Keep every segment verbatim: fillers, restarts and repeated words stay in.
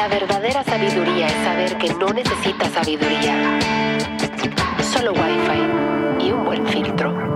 verdadera sabiduría es saber que no necesitas sabiduría. Solo Wi-Fi y un buen filtro.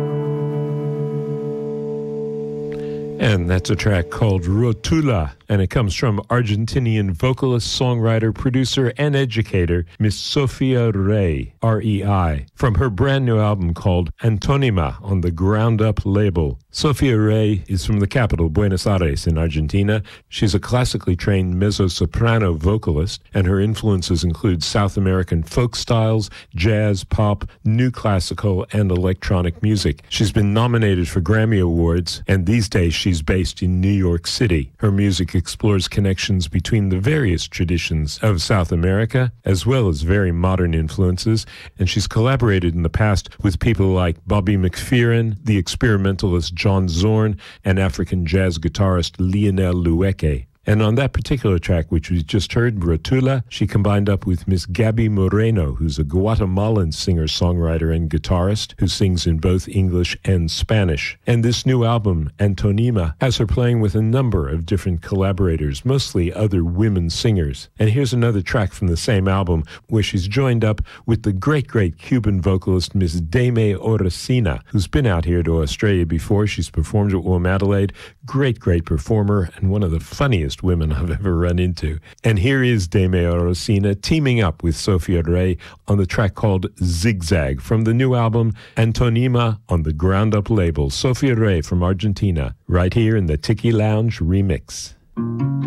And that's a track called Rotula, and it comes from Argentinian vocalist, songwriter, producer, and educator Miss Sofia Rey, R E I, from her brand new album called Antonima on the Ground Up label. Sofia Rey is from the capital, Buenos Aires, in Argentina. She's a classically trained mezzo-soprano vocalist, and her influences include South American folk styles, jazz, pop, new classical, and electronic music. She's been nominated for Grammy Awards, and these days she's based in New York City. Her music explores connections between the various traditions of South America, as well as very modern influences, and she's collaborated in the past with people like Bobby McFerrin, the experimentalist John Zorn, and African jazz guitarist Lionel Lueke. And on that particular track, which we just heard, Rotula, she combined up with Miss Gabby Moreno, who's a Guatemalan singer-songwriter and guitarist who sings in both English and Spanish. And this new album, Antonima, has her playing with a number of different collaborators, mostly other women singers. And here's another track from the same album where she's joined up with the great, great Cuban vocalist Miss Dame Orsina, who's been out here to Australia before. She's performed at Womadelaide. Great, great performer and one of the funniest women I've ever run into. And here is Dame Orsina teaming up with Sofia Rey on the track called Zigzag from the new album Antonima on the Ground Up label. Sofia Rey from Argentina, right here in the Tiki Lounge remix.